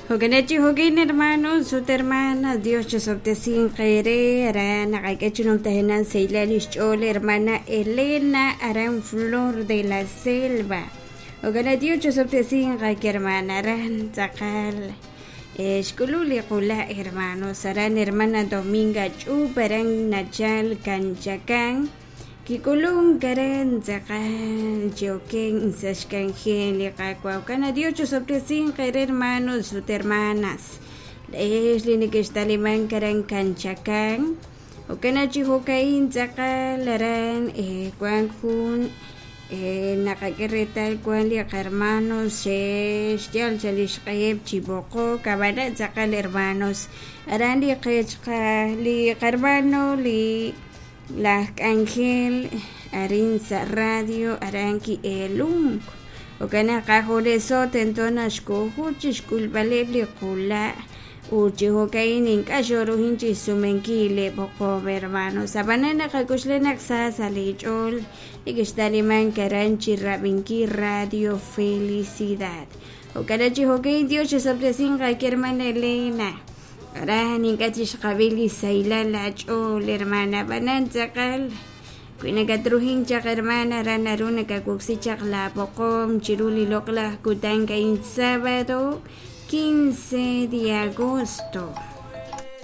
Hoganechi hogin hermanos, sut hermana, Dios chesoptesin kere, arana kaikechunum tehenan seilalish chole, hermana Elena, aran Flor de la Selva. Hogana Dios chesoptesin kaike hermana, aran zakal. Eskululi kula hermanos, aran hermana Dominga chuparan nachal kanchakan. Kikulung karen zakal joken sashkan geli kakwa kana Dios chesoptesin kere hermanos, sut hermanas. Leslie que está liman karan kanchakan. O kana chihokain zakal aran kwan kun nakakirita kwan li hermanos yal chalish kayeb chiboko kabada zakal hermanos aran li kachka li hermano li la ángel arinsa radio aranki elung o kana kahore so tentonas ko huchishkul balebli kula uchi hokain in kashoro hinchi sumenkile boko hermano sabanana kakushlenak sa salichol ikishtaliman karanchi rabinki radio felicidad o karachi hokain Dios chesoptesin kay hermana Elena Arani katish kabili saila la chol hermana banan zakal kuina katruhin chak hermana ranaruna kakuksi chak la pokom chiruli lokla kutanga in sábado 15 de agosto